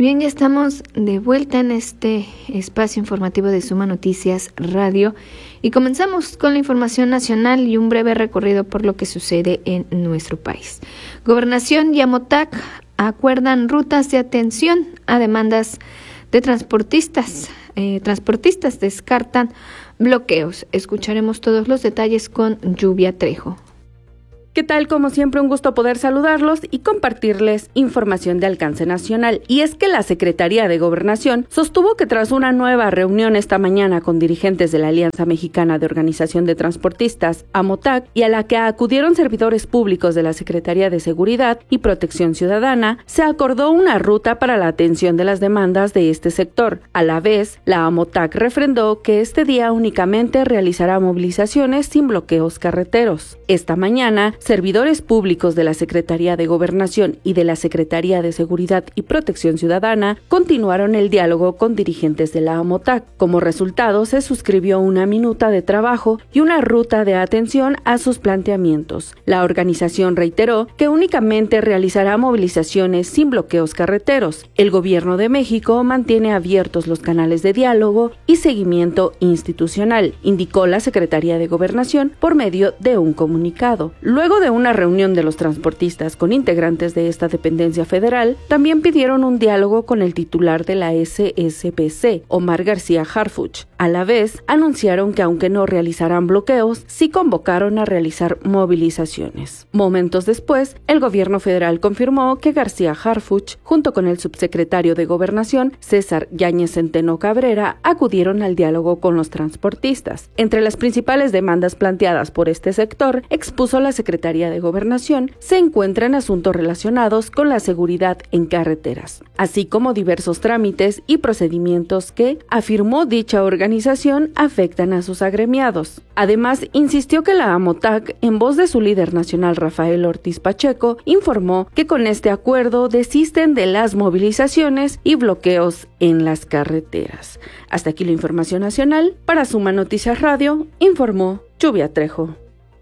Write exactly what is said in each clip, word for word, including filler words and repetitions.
Bien, ya estamos de vuelta en este espacio informativo de Suma Noticias Radio y comenzamos con la información nacional y un breve recorrido por lo que sucede en nuestro país. Gobernación y Amotac acuerdan rutas de atención a demandas de transportistas. Eh, transportistas descartan bloqueos. Escucharemos todos los detalles con Lluvia Trejo. ¿Qué tal? Como siempre, un gusto poder saludarlos y compartirles información de alcance nacional. Y es que la Secretaría de Gobernación sostuvo que tras una nueva reunión esta mañana con dirigentes de la Alianza Mexicana de Organización de Transportistas, Amotac, y a la que acudieron servidores públicos de la Secretaría de Seguridad y Protección Ciudadana, se acordó una ruta para la atención de las demandas de este sector. A la vez, la Amotac refrendó que este día únicamente realizará movilizaciones sin bloqueos carreteros. Esta mañana, servidores públicos de la Secretaría de Gobernación y de la Secretaría de Seguridad y Protección Ciudadana continuaron el diálogo con dirigentes de la Amotac. Como resultado, se suscribió una minuta de trabajo y una ruta de atención a sus planteamientos. La organización reiteró que únicamente realizará movilizaciones sin bloqueos carreteros. El Gobierno de México mantiene abiertos los canales de diálogo y seguimiento institucional, indicó la Secretaría de Gobernación por medio de un comunicado. Luego de una reunión de los transportistas con integrantes de esta dependencia federal, también pidieron un diálogo con el titular de la S S P C, Omar García Harfuch. A la vez, anunciaron que aunque no realizarán bloqueos, sí convocaron a realizar movilizaciones. Momentos después, el gobierno federal confirmó que García Harfuch, junto con el subsecretario de Gobernación, César Yáñez Centeno Cabrera, acudieron al diálogo con los transportistas. Entre las principales demandas planteadas por este sector, expuso la Secretaría de Gobernación, se encuentran asuntos relacionados con la seguridad en carreteras, así como diversos trámites y procedimientos que, afirmó dicha organización, afectan a sus agremiados. Además, insistió que la Amotac, en voz de su líder nacional Rafael Ortiz Pacheco, informó que con este acuerdo desisten de las movilizaciones y bloqueos en las carreteras. Hasta aquí la información nacional. Para Suma Noticias Radio, informó Lluvia Trejo.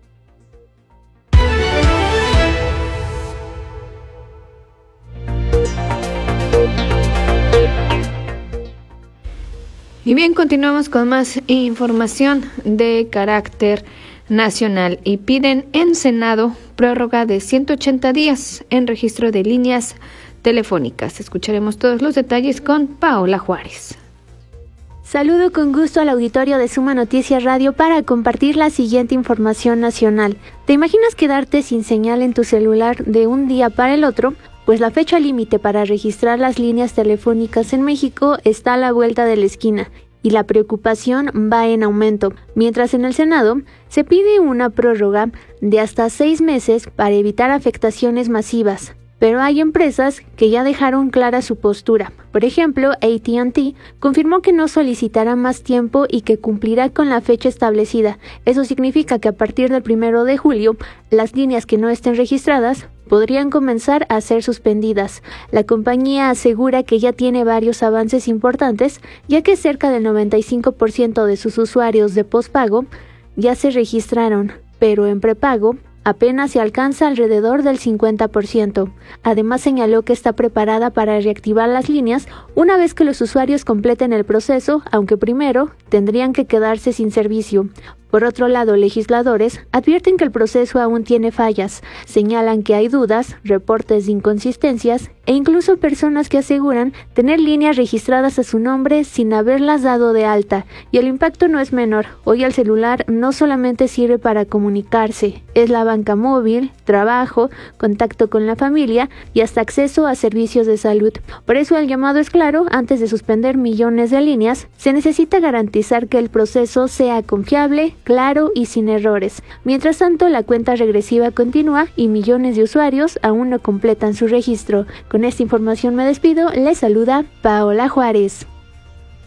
Y bien, continuamos con más información de carácter nacional y piden en Senado prórroga de ciento ochenta días en registro de líneas telefónicas. Escucharemos todos los detalles con Paola Juárez. Saludo con gusto al auditorio de Suma Noticias Radio para compartir la siguiente información nacional. ¿Te imaginas quedarte sin señal en tu celular de un día para el otro? Pues la fecha límite para registrar las líneas telefónicas en México está a la vuelta de la esquina y la preocupación va en aumento, mientras en el Senado se pide una prórroga de hasta seis meses para evitar afectaciones masivas. Pero hay empresas que ya dejaron clara su postura. Por ejemplo, A T and T confirmó que no solicitará más tiempo y que cumplirá con la fecha establecida. Eso significa que a partir del primero de julio, las líneas que no estén registradas podrían comenzar a ser suspendidas. La compañía asegura que ya tiene varios avances importantes, ya que cerca del noventa y cinco por ciento de sus usuarios de postpago ya se registraron, pero en prepago apenas se alcanza alrededor del cincuenta por ciento. Además, señaló que está preparada para reactivar las líneas una vez que los usuarios completen el proceso, aunque primero tendrían que quedarse sin servicio. Por otro lado, legisladores advierten que el proceso aún tiene fallas, señalan que hay dudas, reportes de inconsistencias e incluso personas que aseguran tener líneas registradas a su nombre sin haberlas dado de alta. Y el impacto no es menor. Hoy el celular no solamente sirve para comunicarse, es la banca móvil, trabajo, contacto con la familia y hasta acceso a servicios de salud. Por eso el llamado es claro: antes de suspender millones de líneas, se necesita garantizar que el proceso sea confiable, claro y sin errores. Mientras tanto, la cuenta regresiva continúa y millones de usuarios aún no completan su registro. Con esta información me despido. Les saluda Paola Juárez.